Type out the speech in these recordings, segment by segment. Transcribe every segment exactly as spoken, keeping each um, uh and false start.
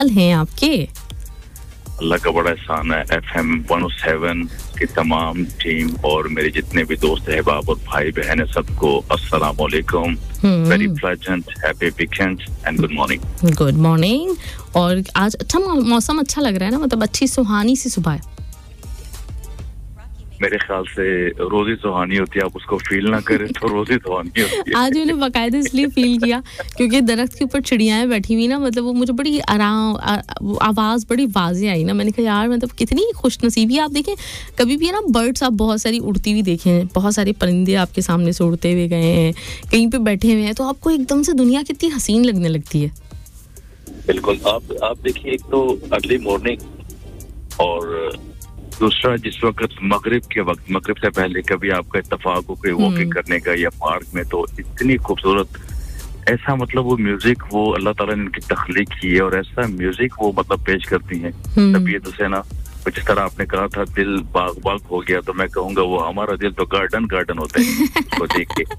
हैं आपके? अल्लाह का बड़ा एहसान है F M one O seven की तमाम टीम और मेरे जितने भी दोस्त अहबाब और भाई बहन हैं सबको अस्सलाम वालेकुम, very pleasant happy weekend and good morning. Good morning. और आज अच्छा मौसम अच्छा लग रहा है ना, मतलब अच्छी सुहानी सी सुबह है. मेरे ख्याल से रोजी सुहानी होती है, आप उसको फील ना करें तो रोजी सुहानी होती है. आज मैंने बाकायदा इसलिए फील किया क्योंकि दरख्त के ऊपर चिड़ियाएं बैठी हुई ना, मतलब वो मुझे बड़ी आराम आवाज़ बड़ी वाज़े आई ना. मैंने कहा यार मतलब कितनी खुशनसीबी. आप देखें कभी भी है ना बर्ड्स आप बहुत सारी उड़ती हुई देखें, बहुत सारे परिंदे आपके सामने से उड़ते हुए गए हैं, कहीं पे बैठे हुए हैं, तो आपको एकदम से दुनिया कितनी हसीन लगने लगती है. बिल्कुल. आप आप देखिए एक तो अर्ली मॉर्निंग और दूसरा जिस वक्त मगरिब के वक्त, मगरिब से पहले कभी आपका इत्तेफाक हो कोई वॉकिंग करने का या पार्क में, तो इतनी खूबसूरत ऐसा मतलब वो म्यूजिक वो अल्लाह ताला ने इनकी तख्लीक की है और ऐसा म्यूजिक वो मतलब पेश करती हैं तबीयत से ना. जिस तरह आपने कहा था दिल बाग बाग हो गया, तो मैं कहूँगा वो हमारा दिल तो गार्डन गार्डन होता है उसको देख के.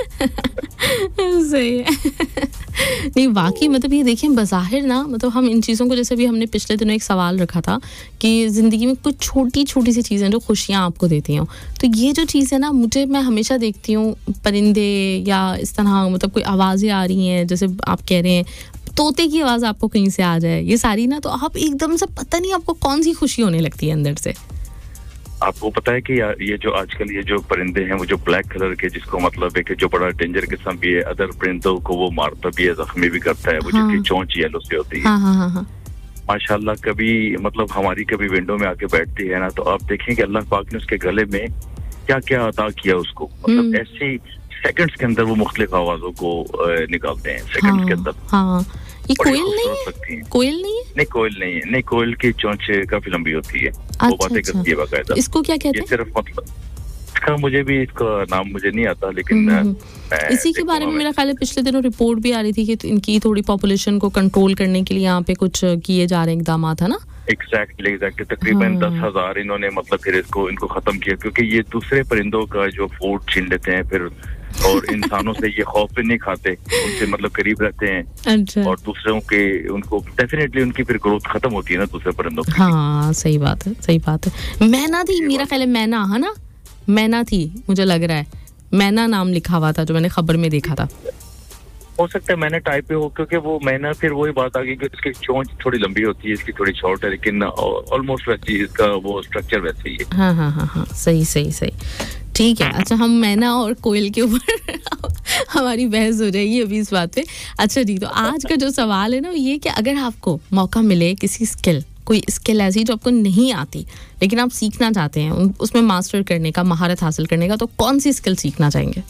सही है. नहीं वाकई मतलब ये देखिए बज़ाहिर ना, मतलब हम इन चीज़ों को, जैसे भी हमने पिछले दिनों एक सवाल रखा था कि ज़िंदगी में कुछ छोटी छोटी सी चीज़ें जो खुशियाँ आपको देती हों, तो ये जो चीज़ है ना, मुझे मैं हमेशा देखती हूँ परिंदे या इस तरह मतलब कोई आवाज़ें आ रही हैं, जैसे आप कह रहे हैं तोते की आवाज़ आपको कहीं से आ जाए, ये सारी ना, तो आप एकदम से पता नहीं आपको कौन सी खुशी होने लगती है अंदर से. आपको पता है कि ये जो आजकल ये जो परिंदे हैं वो जो ब्लैक कलर के, जिसको मतलब है कि जो बड़ा डेंजर किस्म भी है, अदर परिंदों को वो मारता भी है, जख्मी भी करता है, वो हाँ. जिसकी चोंच येलो से होती है. हाँ, हाँ, हाँ. माशाल्लाह कभी मतलब हमारी कभी विंडो में आके बैठती है ना, तो आप देखें कि अल्लाह पाक ने उसके गले में क्या क्या अता किया उसको, मतलब ऐसी सेकंड्स के अंदर वो मुख्तलिफ आवाजों को निकालते हैं सेकंड्स के अंदर. हाँ. ये कोयल नहीं है? कोयल नहीं है? नहीं कोयल नहीं है. नहीं कोयल की चोंच काफी लंबी होती है. अच्छा, वो बातें अच्छा. करती है बाकायदा. इसको क्या कहते हैं? ये सिर्फ मतलब इसका मुझे भी इसका नाम मुझे नहीं आता, लेकिन इसी के बारे में मेरा ख्याल है पिछले दिनों रिपोर्ट भी आ रही थी कि इनकी थोड़ी पॉपुलेशन को कंट्रोल करने के लिए यहाँ पे कुछ किए जा रहे हैं इकदाम, है ना? एग्जैक्टली एग्जैक्टली तकरीबन दस हजार इन्होंने मतलब फिर इसको इनको खत्म किया, क्योंकि ये दूसरे परिंदों का जो फूड छीन लेते हैं फिर, और इंसानों से ये खौफ भी नहीं खाते, उनसे मतलब करीब रहते हैं. अच्छा. और दूसरों के उनको डेफिनेटली उनकी फिर ग्रोथ खत्म होती है ना दूसरे परिंदों की. हाँ सही बात है, सही बात है. मैना थी मेरा ख्याल है, मैना है ना, मैना थी मुझे लग रहा है, मैना नाम लिखा हुआ था जो मैंने खबर में देखा था. हो सकता है मैंने टाइप पे हो, क्योंकि वो मैना फिर वही बात आ गई कि इसकी चोंच थोड़ी लंबी होती है, इसकी थोड़ी शॉर्ट है, लेकिन ऑलमोस्ट वैसी इसका वो स्ट्रक्चर वैसे ही है. हाँ हाँ हाँ हाँ सही सही सही ठीक है. अच्छा हम मैना और कोयल के ऊपर हमारी बहस हो जाएगी अभी इस बात पे. अच्छा जी, तो आज का जो सवाल है ना ये कि अगर आपको मौका मिले किसी स्किल, कोई स्किल ऐसी जो आपको नहीं आती लेकिन आप सीखना चाहते हैं, उसमें मास्टर करने का, महारत हासिल करने का, तो कौन सी स्किल सीखना चाहेंगे?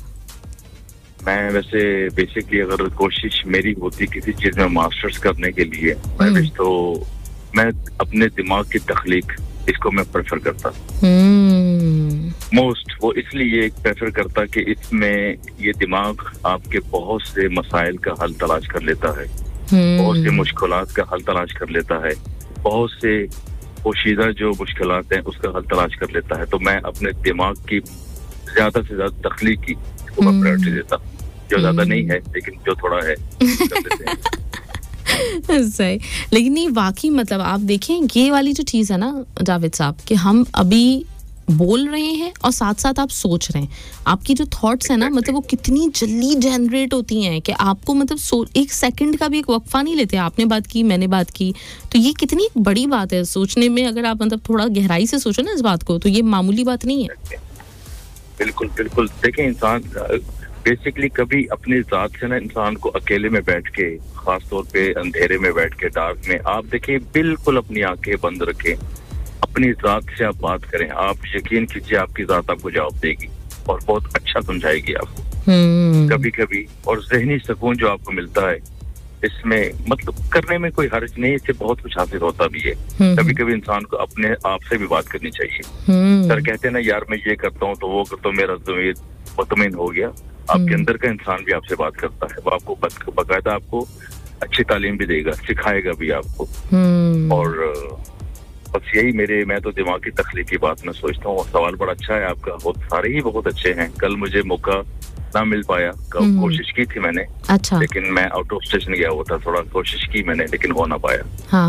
मैं वैसे बेसिकली अगर कोशिश मेरी होती किसी चीज में मास्टर्स करने के लिए, मैं तो मैं अपने दिमाग की तख्लीक इसको मैं प्रेफर करता मोस्ट. वो इसलिए प्रेफर करता कि इसमें ये दिमाग आपके बहुत से मसाइल का हल तलाश कर लेता है, बहुत से मुश्किलात का हल तलाश कर लेता है, बहुत से पोशीदा जो मुश्किलात हैं उसका हल तलाश कर लेता है. तो मैं अपने दिमाग की ज्यादा से ज्यादा तख्लीक की को मैं प्रायोरिटी देता, जो ज्यादा नहीं है लेकिन जो थोड़ा है कर देते हैं. सही. लेकिन नहीं वाकई मतलब आप देखें ये वाली जो चीज़ है ना जावेद साहब, कि हम अभी बोल रहे हैं और साथ साथ आप सोच रहे हैं, आपकी जो थॉट्स है ना मतलब वो कितनी जल्दी जनरेट होती हैं कि आपको मतलब एक सेकंड का भी एक वक्फा नहीं लेते. आपने बात की, मैंने बात की, तो ये कितनी बड़ी बात है सोचने में. अगर आप मतलब थोड़ा गहराई से सोचो ना इस बात को, तो ये मामूली बात नहीं है. बिल्कुल बिल्कुल. देखें इंसान बेसिकली कभी अपनी जात से ना इंसान को अकेले में बैठ के, खास तौर पे अंधेरे में बैठ के, डार्क में, आप देखिए बिल्कुल अपनी आंखें बंद रखें, अपनी जात से आप बात करें, आप यकीन कीजिए आपकी जात आपको जवाब देगी और बहुत अच्छा समझाएगी आपको. hmm. कभी कभी और ज़हनी सुकून जो आपको मिलता है इसमें मतलब करने में कोई हर्ज नहीं, इससे बहुत कुछ हासिल होता भी है. hmm. कभी कभी इंसान को अपने आप से भी बात करनी चाहिए. hmm. सर कहते हैं ना यार मैं ये करता हूँ तो वो करता हूँ, मेरा ज़मीर मुतमईन हो गया. आपके अंदर का इंसान भी आपसे बात करता है, वो आपको बाकायदा आपको अच्छी तालीम भी देगा, सिखाएगा भी आपको. hmm. और बस यही मेरे मैं तो दिमाग की तख्लीक की बात मैं सोचता हूँ. सवाल बड़ा अच्छा है आपका, बहुत सारे ही बहुत अच्छे हैं. कल मुझे मौका ना मिल पाया, कोशिश की थी मैंने, अच्छा, लेकिन मैं आउट ऑफ स्टेशन गया हुआ था, थोड़ा कोशिश की मैंने लेकिन हो ना पाया। हाँ